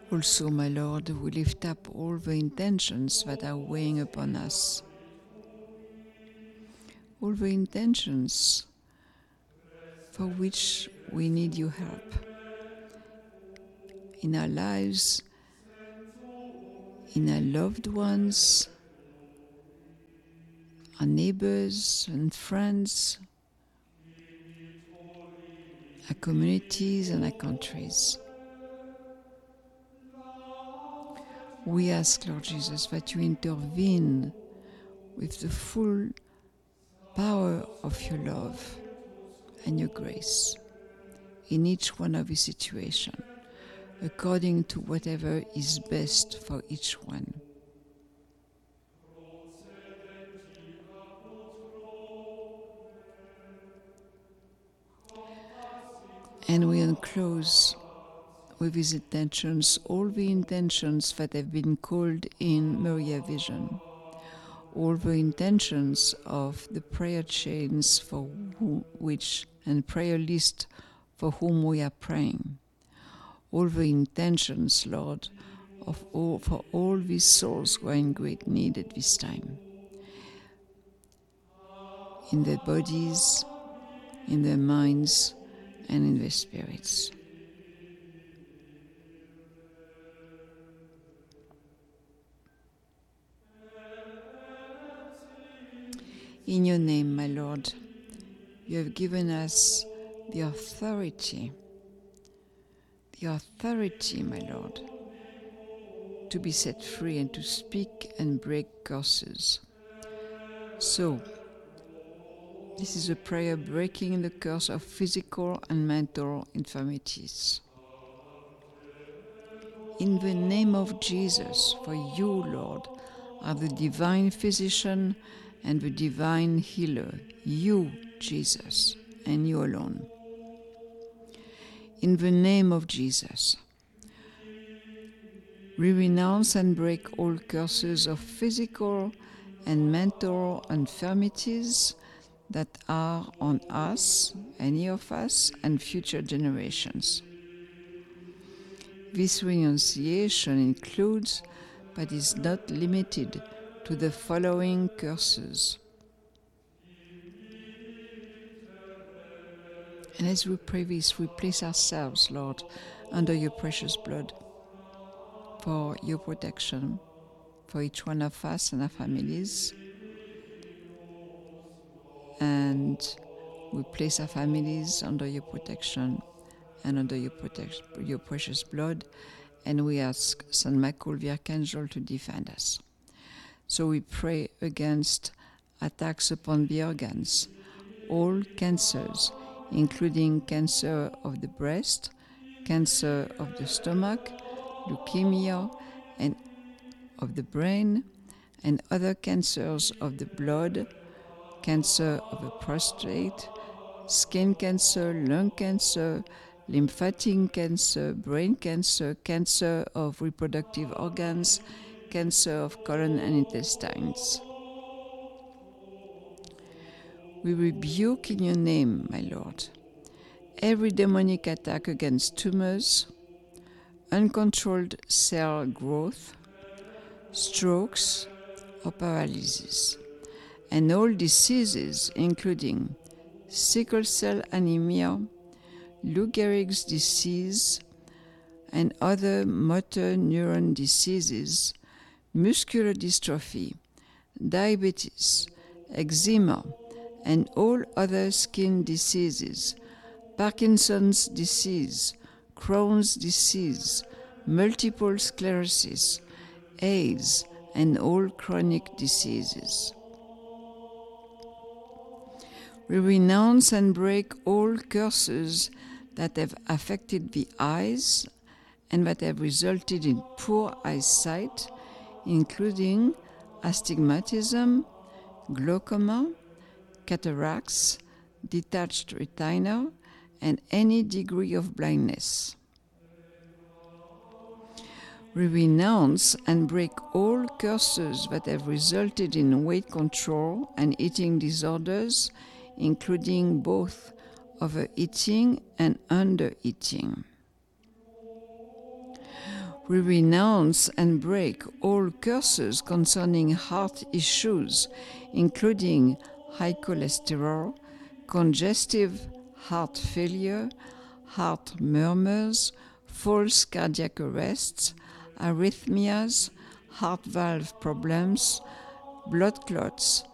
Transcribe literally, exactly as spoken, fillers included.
Also, my Lord, we lift up all the intentions that are weighing upon us. All the intentions for which we need your help in our lives, in our loved ones, our neighbors and friends, our communities and our countries. We ask, Lord Jesus, that you intervene with the full power of your love and your grace in each one of these situations, according to whatever is best for each one. And we enclose with these intentions all the intentions that have been called in Maria Vision, all the intentions of the prayer chains for who, which and prayer list for whom we are praying, all the intentions, Lord, of all, for all these souls who are in great need at this time, in their bodies, in their minds, and in their spirits. In your name, my Lord, you have given us the authority, the authority, my Lord, to be set free and to speak and break curses. So, this is a prayer breaking the curse of physical and mental infirmities. In the name of Jesus, for you, Lord, are the divine physician and the divine healer, you, Jesus, and you alone. In the name of Jesus, we renounce and break all curses of physical and mental infirmities that are on us, any of us, and future generations. This renunciation includes, but is not limited to, the following curses. And as we pray this, we place ourselves, Lord, under your precious blood for your protection, for each one of us and our families. And we place our families under your protection and under your, protect, your precious blood. And we ask Saint Michael the Archangel to defend us. So we pray against attacks upon the organs, all cancers, including cancer of the breast, cancer of the stomach, leukemia, and of the brain, and other cancers of the blood, cancer of the prostate, skin cancer, lung cancer, lymphatic cancer, brain cancer, cancer of reproductive organs, cancer of colon and intestines. We rebuke in your name, my Lord, every demonic attack against tumors, uncontrolled cell growth, strokes, or paralysis, and all diseases including sickle cell anemia, Lou Gehrig's disease, and other motor neuron diseases, muscular dystrophy, diabetes, eczema, and all other skin diseases, Parkinson's disease, Crohn's disease, multiple sclerosis, AIDS, and all chronic diseases. We renounce and break all curses that have affected the eyes and that have resulted in poor eyesight, including astigmatism, glaucoma, cataracts, detached retina, and any degree of blindness. We renounce and break all curses that have resulted in weight control and eating disorders, including both overeating and undereating. We renounce and break all curses concerning heart issues, including high cholesterol, congestive heart failure, heart murmurs, false cardiac arrests, arrhythmias, heart valve problems, blood clots,